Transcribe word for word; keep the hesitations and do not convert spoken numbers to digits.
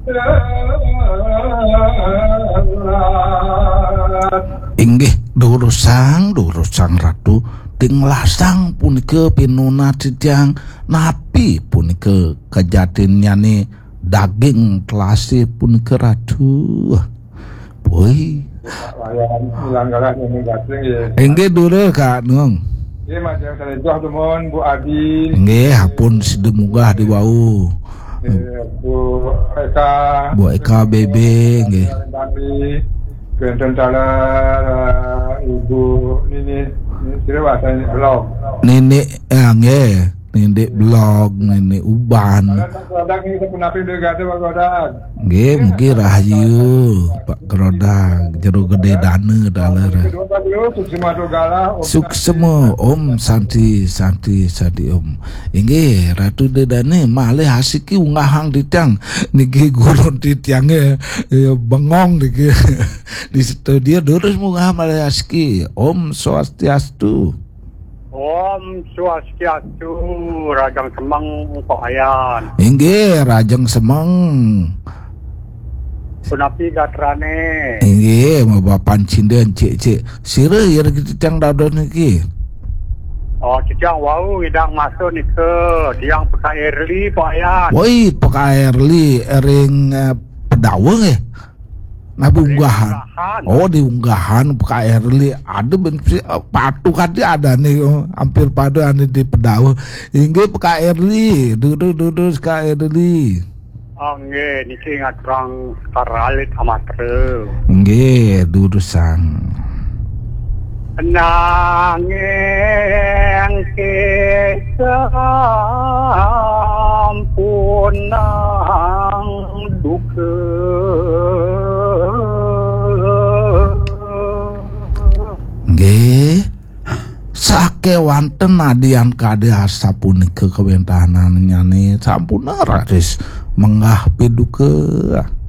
Inggih durusang durusang ratu ting lasang punika pinuna titiang napi punika kejatin nyani daging telasi punika ratu boy inggih dure Kak Nung nggih macam sanedah temun Bu Adi nggih hapun sidemugah di wau Bu Eka Bu Eka Bebe nggih Kenten tala Ibu Nini Sirwasan blog Nenek eh nggih Nenek blog Nenek Uban Kerodak ini sepenapi degade Pak Kerodak nggih mugi rahayu Pak Kerodak jero gede dana dalar suksema Om Santi Santi Santi Om inggih Ratu Dedane malih asiki ungahang ditang niki gurun titiange bengong niki di studio terus munggah malih asiki Om Swastiastu Om Swastiastu Rajang Semeng Pokayan inggih Rajang Semeng Punapi gatrane inggih bapak cinden cik-cik sire ya gitu tiang dadon niki oh cicang wau idang masuk nih ke tiang peka early Pokayan woi peka early ering eh, pedaweng eh nabunggahan oh diunggahan peka early ada benci uh, patuh kan ada nih oh, hampir pada ane di pedaweng inggih peka early duduk-duduk peka early oh nggih niki ngaturang karalit amatre nggih durusang nanging kesampunang duka nggih sake wanten adian kade asa punika kewentahanan nyane sampun raris menggah piduke